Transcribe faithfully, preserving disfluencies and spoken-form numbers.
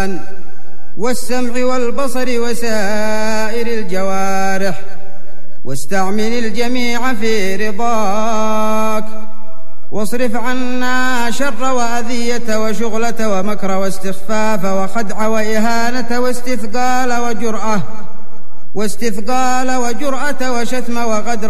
والسمع والبصر وسائر الجوارح، واستعمل الجميع في رضاك، واصرف عنا شر وأذية وشغلة ومكر واستخفاف وخدع وإهانة واستثقال وجرأة واستثقال وجرأة وشتم وغدر